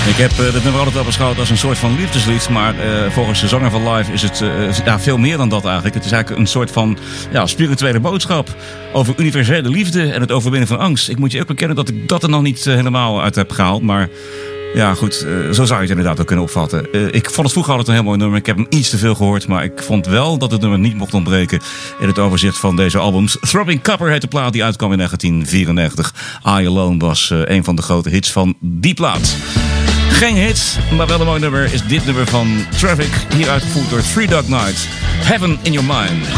Ik heb dit nummer altijd al beschouwd als een soort van liefdeslied. Maar volgens de zanger van Live is het veel meer dan dat eigenlijk. Het is eigenlijk een soort van spirituele boodschap over universele liefde en het overwinnen van angst. Ik moet je ook bekennen dat ik dat er nog niet helemaal uit heb gehaald. Maar ja, goed, zo zou je het inderdaad ook kunnen opvatten. Ik vond het vroeger altijd een heel mooi nummer. Ik heb hem iets te veel gehoord, maar ik vond wel dat het nummer niet mocht ontbreken in het overzicht van deze albums. Throbbing Copper heet de plaat die uitkwam in 1994. I Alone was een van de grote hits van die plaat. Geen hit, maar wel een mooi nummer is dit nummer van Traffic. Hier uitgevoerd door Three Dog Night. Heaven in Your Mind.